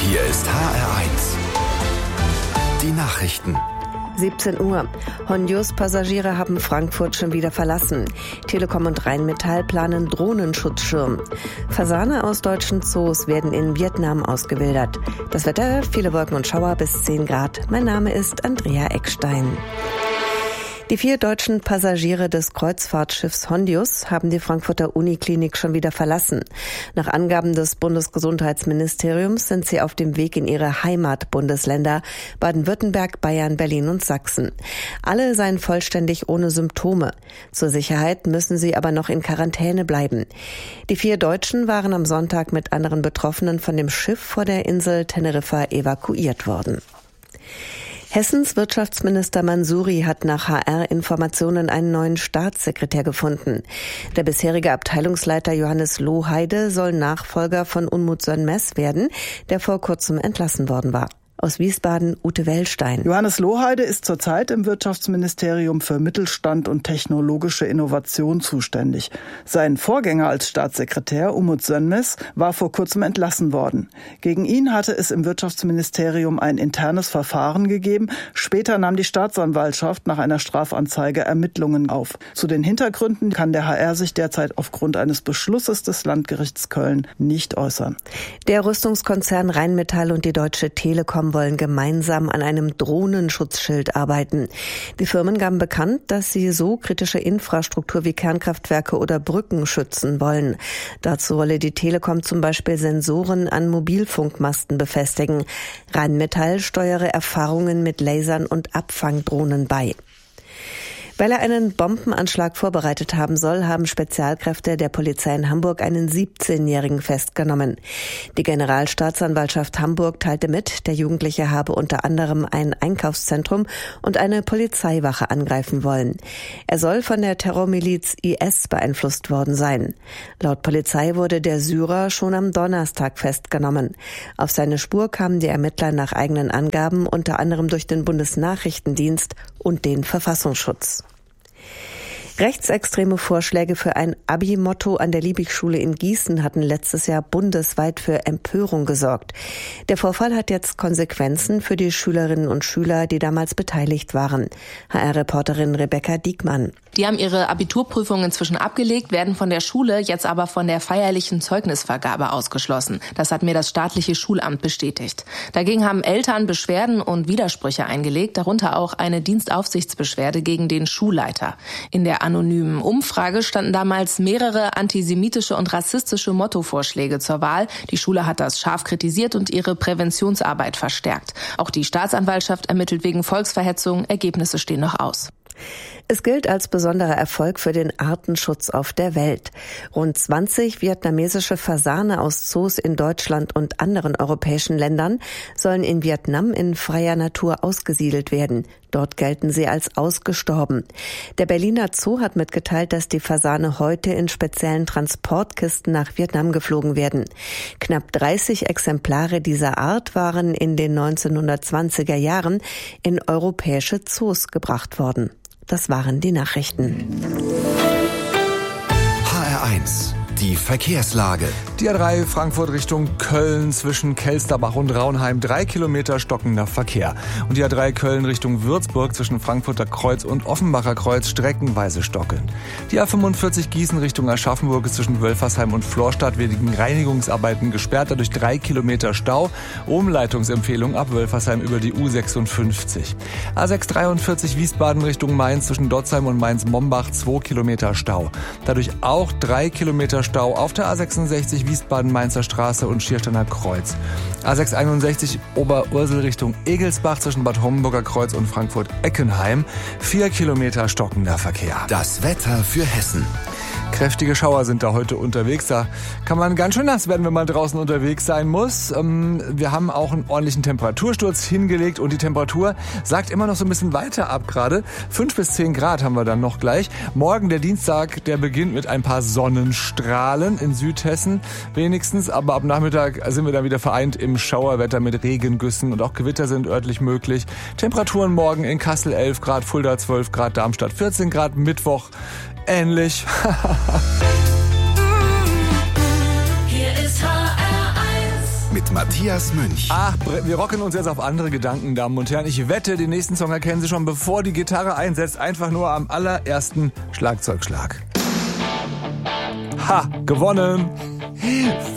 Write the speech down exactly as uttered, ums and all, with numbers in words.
Hier ist H R eins. Die Nachrichten. siebzehn Uhr. Hondius-Passagiere haben Frankfurt schon wieder verlassen. Telekom und Rheinmetall planen Drohnenschutzschirm. Fasane aus deutschen Zoos werden in Vietnam ausgewildert. Das Wetter, viele Wolken und Schauer bis zehn Grad. Mein Name ist Andrea Eckstein. Die vier deutschen Passagiere des Kreuzfahrtschiffs Hondius haben die Frankfurter Uniklinik schon wieder verlassen. Nach Angaben des Bundesgesundheitsministeriums sind sie auf dem Weg in ihre Heimatbundesländer Baden-Württemberg, Bayern, Berlin und Sachsen. Alle seien vollständig ohne Symptome. Zur Sicherheit müssen sie aber noch in Quarantäne bleiben. Die vier Deutschen waren am Sonntag mit anderen Betroffenen von dem Schiff vor der Insel Teneriffa evakuiert worden. Hessens Wirtschaftsminister Mansouri hat nach H R-Informationen einen neuen Staatssekretär gefunden. Der bisherige Abteilungsleiter Johannes Lohheide soll Nachfolger von Unmut Sönmez werden, der vor kurzem entlassen worden war. Aus Wiesbaden, Ute Wellstein. Johannes Lohheide ist zurzeit im Wirtschaftsministerium für Mittelstand und technologische Innovation zuständig. Sein Vorgänger als Staatssekretär, Umut Sönmez, war vor kurzem entlassen worden. Gegen ihn hatte es im Wirtschaftsministerium ein internes Verfahren gegeben. Später nahm die Staatsanwaltschaft nach einer Strafanzeige Ermittlungen auf. Zu den Hintergründen kann der H R sich derzeit aufgrund eines Beschlusses des Landgerichts Köln nicht äußern. Der Rüstungskonzern Rheinmetall und die Deutsche Telekom wollen gemeinsam an einem Drohnenschutzschild arbeiten. Die Firmen gaben bekannt, dass sie so kritische Infrastruktur wie Kernkraftwerke oder Brücken schützen wollen. Dazu wolle die Telekom zum Beispiel Sensoren an Mobilfunkmasten befestigen. Rheinmetall steuere Erfahrungen mit Lasern und Abfangdrohnen bei. Weil er einen Bombenanschlag vorbereitet haben soll, haben Spezialkräfte der Polizei in Hamburg einen siebzehnjährigen festgenommen. Die Generalstaatsanwaltschaft Hamburg teilte mit, der Jugendliche habe unter anderem ein Einkaufszentrum und eine Polizeiwache angreifen wollen. Er soll von der Terrormiliz I S beeinflusst worden sein. Laut Polizei wurde der Syrer schon am Donnerstag festgenommen. Auf seine Spur kamen die Ermittler nach eigenen Angaben unter anderem durch den Bundesnachrichtendienst und den Verfassungsschutz. Rechtsextreme Vorschläge für ein Abi-Motto an der Liebig-Schule in Gießen hatten letztes Jahr bundesweit für Empörung gesorgt. Der Vorfall hat jetzt Konsequenzen für die Schülerinnen und Schüler, die damals beteiligt waren. H R-Reporterin Rebecca Diekmann. Die haben ihre Abiturprüfungen inzwischen abgelegt, werden von der Schule jetzt aber von der feierlichen Zeugnisvergabe ausgeschlossen. Das hat mir das staatliche Schulamt bestätigt. Dagegen haben Eltern Beschwerden und Widersprüche eingelegt, darunter auch eine Dienstaufsichtsbeschwerde gegen den Schulleiter. In der anonymen Umfrage standen damals mehrere antisemitische und rassistische Mottovorschläge zur Wahl. Die Schule hat das scharf kritisiert und ihre Präventionsarbeit verstärkt. Auch die Staatsanwaltschaft ermittelt wegen Volksverhetzung. Ergebnisse stehen noch aus. Es gilt als besonderer Erfolg für den Artenschutz auf der Welt. Rund zwanzig vietnamesische Fasane aus Zoos in Deutschland und anderen europäischen Ländern sollen in Vietnam in freier Natur ausgesiedelt werden. Dort gelten sie als ausgestorben. Der Berliner Zoo hat mitgeteilt, dass die Fasane heute in speziellen Transportkisten nach Vietnam geflogen werden. Knapp dreißig Exemplare dieser Art waren in den neunzehnhundertzwanziger Jahren in europäische Zoos gebracht worden. Das waren die Nachrichten. H R eins. Die Verkehrslage. Die A drei Frankfurt Richtung Köln zwischen Kelsterbach und Raunheim. Drei Kilometer stockender Verkehr. Und die A drei Köln Richtung Würzburg zwischen Frankfurter Kreuz und Offenbacher Kreuz streckenweise stockelnd. Die A fünfundvierzig Gießen Richtung Aschaffenburg ist zwischen Wölfersheim und Florstadt wegen Reinigungsarbeiten gesperrt. Dadurch drei Kilometer Stau. Umleitungsempfehlung ab Wölfersheim über die U sechsundfünfzig. A sechs dreiundvierzig Wiesbaden Richtung Mainz zwischen Dotzheim und Mainz-Mombach. Zwei Kilometer Stau. Dadurch auch drei Kilometer Stau auf der A sechsundsechzig Wiesbaden-Mainzer Straße und Schiersteiner Kreuz. A sechs einundsechzig Oberursel Richtung Egelsbach zwischen Bad Homburger Kreuz und Frankfurt-Eckenheim. Vier Kilometer stockender Verkehr. Das Wetter für Hessen. Kräftige Schauer sind da heute unterwegs. Da kann man ganz schön nass werden, wenn man draußen unterwegs sein muss. Wir haben auch einen ordentlichen Temperatursturz hingelegt und die Temperatur sagt immer noch so ein bisschen weiter ab gerade. Fünf bis zehn Grad haben wir dann noch gleich. Morgen der Dienstag, der beginnt mit ein paar Sonnenstrahlen in Südhessen wenigstens. Aber ab Nachmittag sind wir dann wieder vereint im Schauerwetter mit Regengüssen und auch Gewitter sind örtlich möglich. Temperaturen morgen in Kassel elf Grad, Fulda zwölf Grad, Darmstadt vierzehn Grad, Mittwoch ähnlich. Hier ist H R eins. mit Matthias Münch. Ach, wir rocken uns jetzt auf andere Gedanken, Damen und Herren. Ich wette, den nächsten Song erkennen Sie schon, bevor die Gitarre einsetzt. Einfach nur am allerersten Schlagzeugschlag. Ha, gewonnen!